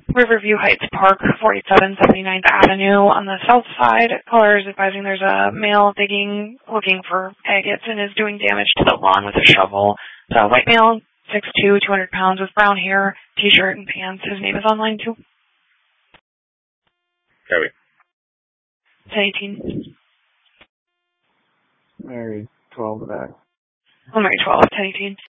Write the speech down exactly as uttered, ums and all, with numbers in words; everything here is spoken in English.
Riverview Heights Park, forty-seven seventy-ninth Avenue on the south side. Caller is advising there's a male digging, looking for agates, and is doing damage to the lawn with a shovel. So, white male, six foot two, two hundred pounds, with brown hair, t-shirt, and pants. His name is on line two. Copy. ten eighteen. Mary, twelve back. Oh, Mary, twelve, ten eighteen.